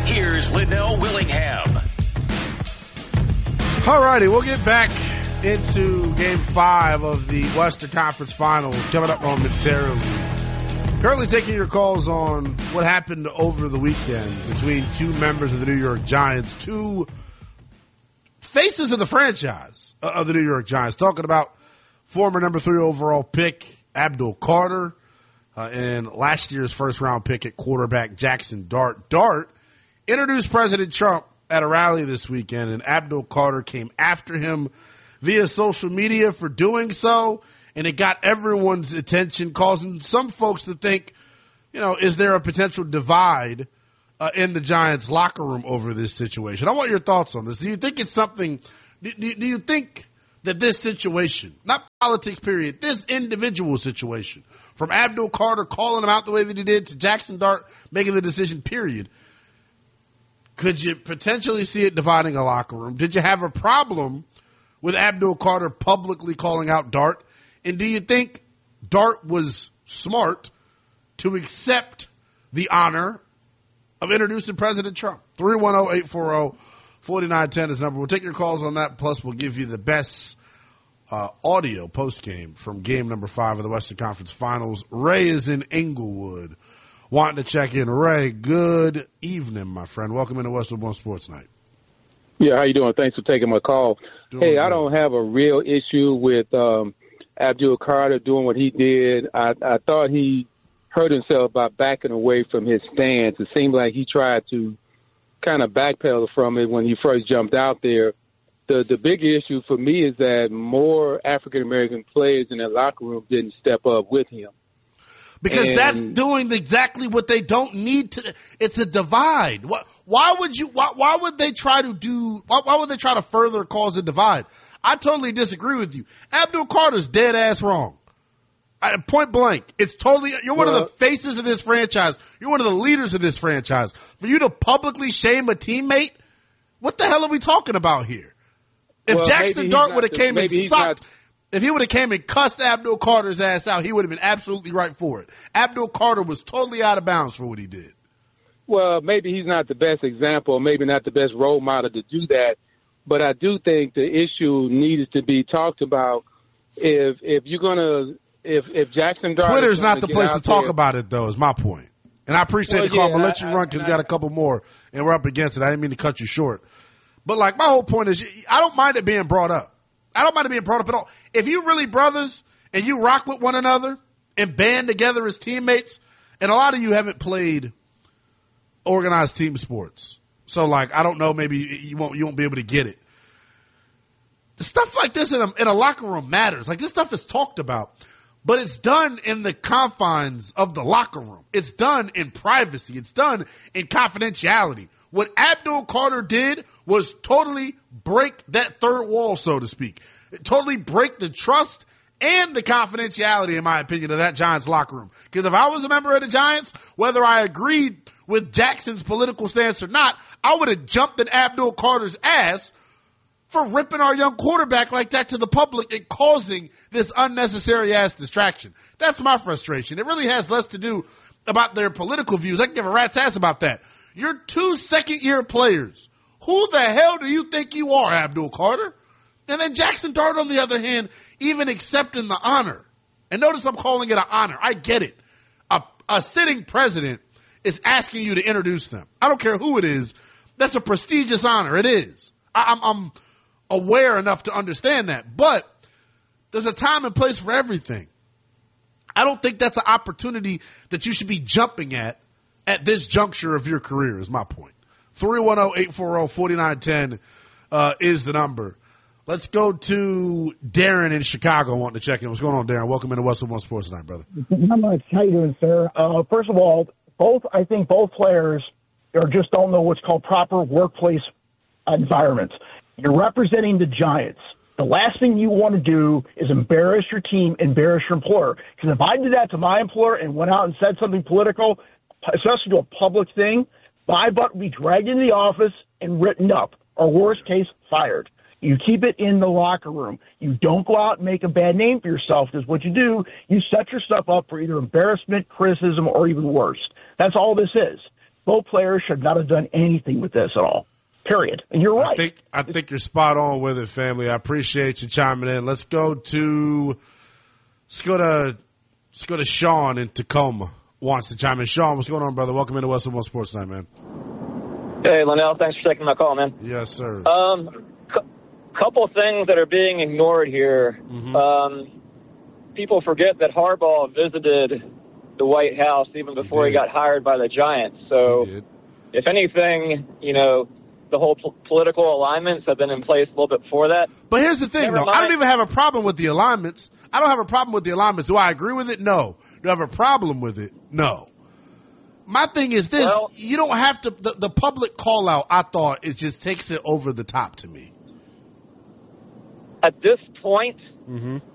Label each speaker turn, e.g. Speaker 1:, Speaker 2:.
Speaker 1: Here's Linnell Willingham.
Speaker 2: All righty, we'll get back into Game 5 of the Western Conference Finals coming up momentarily. Currently taking your calls on what happened over the weekend between two members of the New York Giants, two faces of the franchise of the New York Giants. Talking about former number 3 overall pick Abdul Carter and last year's first-round pick at quarterback Jackson Dart. Dart introduced President Trump at a rally this weekend, and Abdul Carter came after him via social media for doing so, and it got everyone's attention, causing some folks to think, is there a potential divide in the Giants locker room over this situation? I want your thoughts on this. Do you think it's something, do you think that this situation, not politics period, this individual situation, from Abdul Carter calling him out the way that he did to Jackson Dart making the decision period, could you potentially see it dividing a locker room? Did you have a problem with Abdul Carter publicly calling out Dart? And do you think Dart was smart to accept the honor of introducing President Trump? 310-840-4910 is the number. We'll take your calls on that. Plus, we'll give you the best audio post-game from game number 5 of the Western Conference Finals. Ray is in Inglewood wanting to check in. Ray, good evening, my friend. Welcome into Westwood One Sports Night.
Speaker 3: Yeah, how you doing? Thanks for taking my call. Hey, I don't have a real issue with Abdul Carter doing what he did. I thought he hurt himself by backing away from his stance. It seemed like he tried to kind of backpedal from it when he first jumped out there. The big issue for me is that more African-American players in that locker room didn't step up with him.
Speaker 2: Because that's doing exactly what they don't need to. It's a divide. Why would they try to further cause a divide? I totally disagree with you. Abdul Carter's dead ass wrong. Point blank. You're one of the faces of this franchise. You're one of the leaders of this franchise. For you to publicly shame a teammate, what the hell are we talking about here? If Jackson Dart would have came and sucked, if he would have came and cussed Abdul Carter's ass out, he would have been absolutely right for it. Abdul Carter was totally out of bounds for what he did.
Speaker 3: Well, maybe he's not the best example, maybe not the best role model to do that, but I do think the issue needs to be talked about. If Jackson Dart,
Speaker 2: Twitter's not the place to talk about it, though, is my point. And I appreciate the call. I'm going to let you run because we got a couple more, and we're up against it. I didn't mean to cut you short. But, my whole point is I don't mind it being brought up. I don't mind it being brought up at all. If you really brothers and you rock with one another and band together as teammates, and a lot of you haven't played organized team sports. So, I don't know, maybe you won't be able to get it. The stuff like this in a locker room matters. This stuff is talked about. But it's done in the confines of the locker room. It's done in privacy. It's done in confidentiality. What Abdul Carter did was totally break that third wall, so to speak. Totally break the trust and the confidentiality, in my opinion, of that Giants locker room. Because if I was a member of the Giants, whether I agreed with Jackson's political stance or not, I would have jumped at Abdul Carter's ass for ripping our young quarterback like that to the public and causing this unnecessary ass distraction. That's my frustration. It really has less to do about their political views. I can give a rat's ass about that. You're 2 second-year players. Who the hell do you think you are, Abdul Carter? And then Jackson Dart, on the other hand, even accepting the honor. And notice I'm calling it an honor. I get it. A sitting president is asking you to introduce them. I don't care who it is. That's a prestigious honor. It is. I'm aware enough to understand that. But there's a time and place for everything. I don't think that's an opportunity that you should be jumping at this juncture of your career, is my point. 310-840-4910 is the number. Let's go to Darren in Chicago wanting to check in. What's going on, Darren? Welcome into Westwood One Sports Night, brother.
Speaker 4: Not much. How you doing, sir? First of all, I think both players just don't know what's called proper workplace environments. You're representing the Giants. The last thing you want to do is embarrass your team, embarrass your employer. Because if I did that to my employer and went out and said something political, especially to a public thing, my butt would be dragged into the office and written up, or worst case, fired. You keep it in the locker room. You don't go out and make a bad name for yourself, because what you do, you set yourself up for either embarrassment, criticism, or even worse. That's all this is. both players should not have done anything with this at all. Period. And you're right.
Speaker 2: I think you're spot on with it, family. I appreciate you chiming in. Let's go to Sean in Tacoma. Wants to chime in. Sean, what's going on, brother? Welcome into Western One Sports Night, man.
Speaker 5: Hey, Linnell, thanks for taking my call, man.
Speaker 2: Yes, sir.
Speaker 5: Couple things that are being ignored here. Mm-hmm. People forget that Harbaugh visited the White House even before he got hired by the Giants. So, if anything, the whole political alignments have been in place a little bit before that.
Speaker 2: But here's the thing, though. I don't even have a problem with the alignments. I don't have a problem with the alignments. Do I agree with it? No. Do I have a problem with it? No. My thing is this. Well, you don't have to – the public call-out, I thought, it just takes it over the top to me.
Speaker 5: At this point,